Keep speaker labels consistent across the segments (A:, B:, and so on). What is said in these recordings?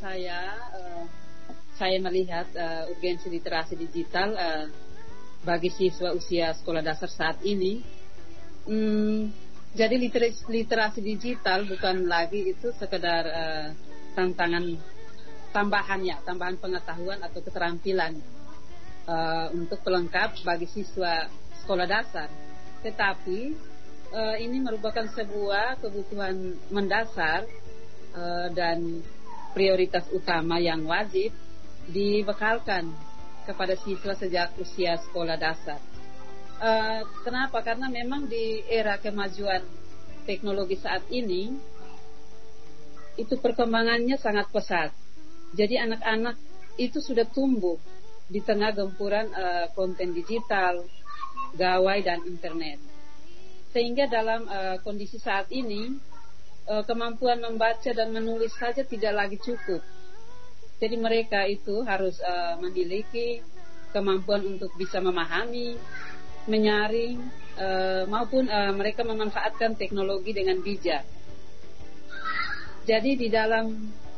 A: saya melihat urgensi literasi digital bagi siswa usia sekolah dasar saat ini. Jadi literasi digital bukan lagi itu sekedar tambahan pengetahuan atau keterampilan untuk pelengkap bagi siswa sekolah dasar, tetapi ini merupakan sebuah kebutuhan mendasar dan prioritas utama yang wajib dibekalkan kepada siswa sejak usia sekolah dasar. Kenapa? Karena memang di era kemajuan teknologi saat ini itu perkembangannya sangat pesat. Jadi anak-anak itu sudah tumbuh di tengah gempuran konten digital, gawai dan internet. Sehingga dalam kondisi saat ini kemampuan membaca dan menulis saja tidak lagi cukup. Jadi mereka itu harus memiliki kemampuan untuk bisa memahami, menyaring, maupun mereka memanfaatkan teknologi dengan bijak. Jadi di dalam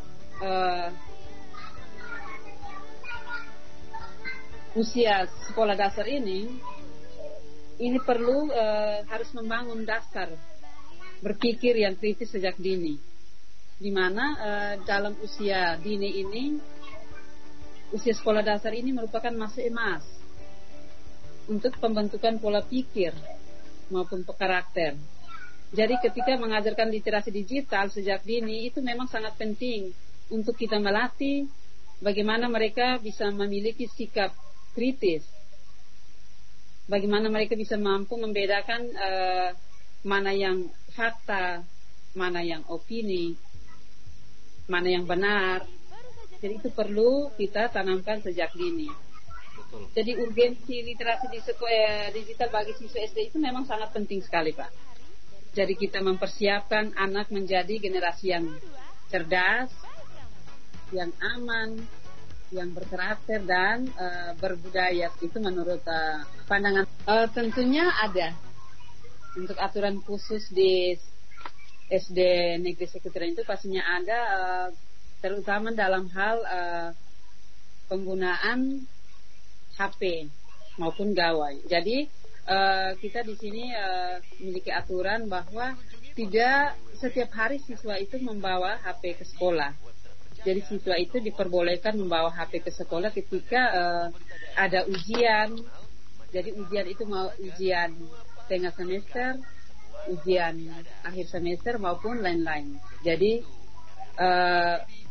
A: usia sekolah dasar ini perlu harus membangun dasar berpikir yang kritis sejak dini, di mana dalam usia dini ini, usia sekolah dasar ini merupakan masa emas untuk pembentukan pola pikir maupun karakter. Jadi ketika mengajarkan literasi digital sejak dini itu memang sangat penting untuk kita melatih bagaimana mereka bisa memiliki sikap kritis, bagaimana mereka bisa mampu membedakan mana yang fakta, mana yang opini, mana yang benar. Jadi itu perlu kita tanamkan sejak dini. Betul. Jadi urgensi literasi digital bagi siswa SD itu memang sangat penting sekali, Pak. Jadi kita mempersiapkan anak menjadi generasi yang cerdas, yang aman, yang berkarakter dan berbudaya. Itu menurut pandangan. Tentunya ada untuk aturan khusus di SD Negeri Sekutran itu pastinya ada, terutama dalam hal penggunaan HP maupun gawai. Jadi kita di sini memiliki aturan bahwa tidak setiap hari siswa itu membawa HP ke sekolah. Jadi siswa itu diperbolehkan membawa HP ke sekolah ketika ada ujian. Jadi ujian itu mau ujian tengah semester, ujian akhir semester maupun lain-lain. Jadi